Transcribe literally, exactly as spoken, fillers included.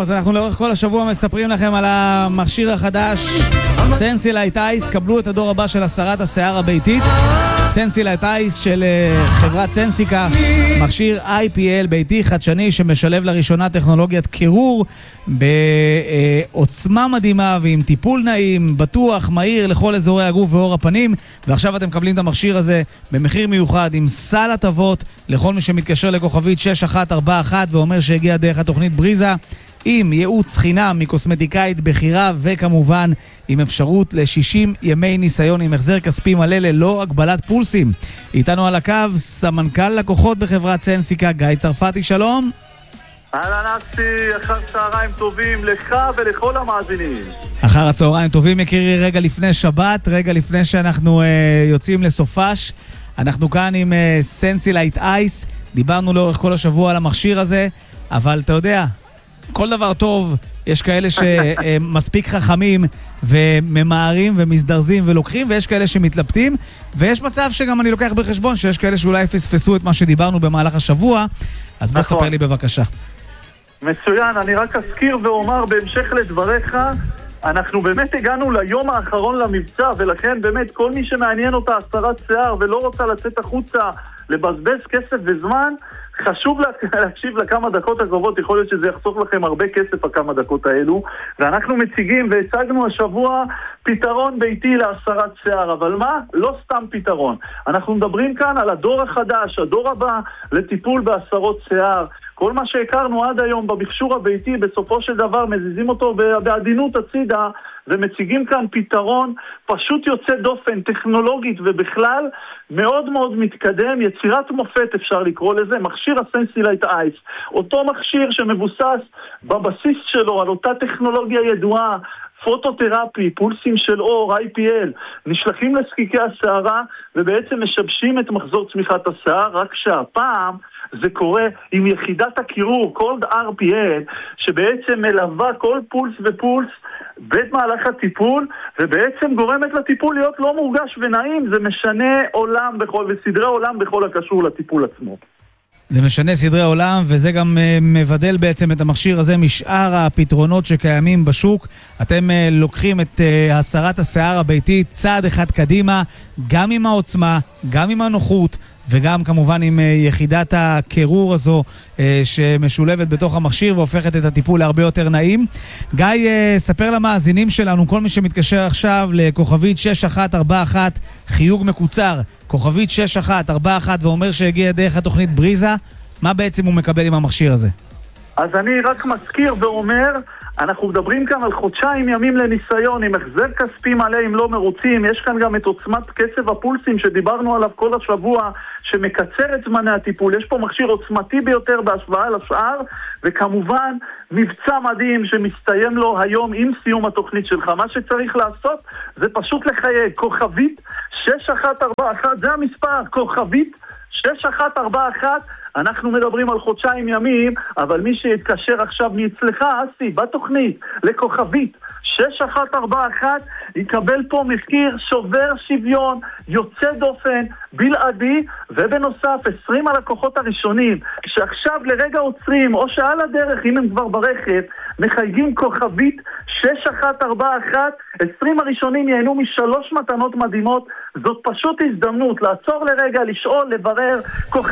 אז אנחנו לאורך כל השבוע מספרים לכם על המכשיר החדש סנסילייט אייס. קבלו את הדור הבא של הסרת השיער הביתית. סנסילייט אייס של חברת סנסיקה, מכשיר איי פי אל ביתי חדשני שמשלב לראשונה טכנולוגיית קירור בעוצמה מדהימה ועם טיפול נעים, בטוח, מהיר לכל אזורי הגוף ואור הפנים. ועכשיו אתם מקבלים את המכשיר הזה במחיר מיוחד עם סל הטבות לכל מי שמתקשר לכוכבית שש אחת ארבע אחת ואומר שהגיע דרך התוכנית בריזה, עם ייעוץ חינם מקוסמטיקאית בחירה, וכמובן עם אפשרות ל-שישים ימי ניסיון עם החזר כספי מלא ללא הגבלת פולסים. איתנו על הקו סמנכ"ל לקוחות בחברת סנסיקה, גיא צרפתי, שלום. אהלן אסי, אחר צהריים טובים לך ולכל המאזינים. אחר הצהריים טובים יקירי, רגע לפני שבת, רגע לפני שאנחנו uh, יוצאים לסופש. אנחנו כאן עם uh, סנסילייט אייס, דיברנו לאורך כל השבוע על המכשיר הזה, אבל אתה יודע, כל דבר טוב, יש כאלה שמספיק חכמים וממהרים ומזדרזים ולוקחים, ויש כאלה שמתלבטים, ויש מצב שגם אני לוקח בחשבון שיש כאלה שאולי פספסו את מה שדיברנו במהלך השבוע. אז בוא ספר לי בבקשה. מצוין, אני רק אזכיר ואומר בהמשך לדבריך, אנחנו באמת הגענו ליום האחרון למבצע, ולכן באמת כל מי שמעניין אותה הסרת שיער ולא רוצה לצאת החוצה לבזבז כסף וזמן, חשוב להקשיב לכמה דקות הקרובות, יכול להיות שזה יחסוך לכם הרבה כסף הכמה דקות האלו. ואנחנו מציגים והצגנו השבוע פתרון ביתי להסרת שיער, אבל מה? לא סתם פתרון. אנחנו מדברים כאן על הדור החדש, הדור הבא לטיפול בהסרות שיער. כל מה שהכרנו עד היום במכשור הביתי, בסופו של דבר מזיזים אותו בעדינות הצידה, ומציגים כאן פתרון פשוט יוצא דופן, טכנולוגית ובכלל מאוד מאוד מתקדם, יצירת מופת אפשר לקרוא לזה, מכשיר הסנסילייט אייס. אותו מכשיר שמבוסס בבסיס שלו על אותה טכנולוגיה ידועה, פוטותרפי, פולסים של אור, איי פי אל, נשלחים לזקיקי השערה ובעצם משבשים את מחזור צמיחת השיער, רק שהפעם זה קורה עם יחידת הקירור, קולד אר פי אל, שבעצם מלווה כל פולס ופולס במהלך הטיפול, ובעצם גורמת לטיפול להיות לא מורגש ונעים. זה משנה עולם בכל, וסדרי עולם בכל הקשור לטיפול עצמו. זה משנה סדרי עולם, וזה גם uh, מבדל בעצם את המכשיר הזה משאר הפתרונות שקיימים בשוק. אתם uh, לוקחים את uh, הסרת השיער הביתית צעד אחד קדימה, גם עם העוצמה, גם עם הנוחות, וגם כמובן עם uh, יחידת הקירור הזו uh, שמשולבת בתוך המכשיר והופכת את הטיפול להרבה יותר נעים. גיא, uh, ספר למאזינים שלנו, כל מי שמתקשר עכשיו לכוכבית שש אחת ארבע אחת, חיוג מקוצר, כוכבית שש אחת ארבע אחת, ואומר שהגיע דרך התוכנית בריזה, מה בעצם הוא מקבל עם המכשיר הזה? אז אני רק מזכיר ואומר, אנחנו מדברים כאן על חודשיים ימים לניסיון עם החזר כספי מלא אם לא מרוצים. יש כאן גם את עוצמת קצב הפולסים שדיברנו עליו כל השבוע, שמקצר את זמני הטיפול. יש פה מכשיר עוצמתי ביותר בהשוואה לשאר, וכמובן מבצע מדהים שמסתיים לו היום עם סיום התוכנית שלך. מה שצריך לעשות זה פשוט לחייג כוכבית שש אחת ארבע אחת, זה המספר, כוכבית שש אחת ארבע אחת. אנחנו מדברים על חודשיים ימים, אבל מי שיתקשר עכשיו מאצלך, אסי, בתוכנית, לכוכבית שש אחת ארבע אחת, יקבל פה מחיר שובר שוויון, יוצא דופן, בלעדי, ובנוסף עשרים הלקוחות הראשונים שעכשיו לרגע עוצרים, או שעל הדרך, אם הם כבר ברכב, מחייגים כוכבית שש אחת ארבע אחת, עשרים הראשונים ייהנו משלוש מתנות מדהימות. זאת פשוט הזדמנות לעצור לרגע, לשאול, לברר,